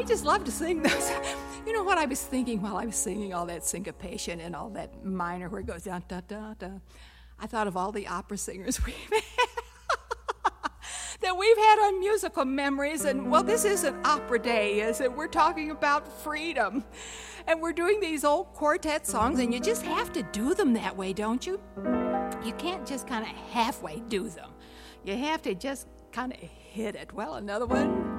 I just love to sing those. You know what I was thinking while I was singing all that syncopation and all that minor where it goes down, da, da, da. I thought of all the opera singers we've had. That we've had on Musical Memories, and well, this isn't Opera Day, is it? We're talking about freedom, and we're doing these old quartet songs, and you just have to do them that way, don't you? You can't just kind of halfway do them. You have to just kind of hit it. Well, another one.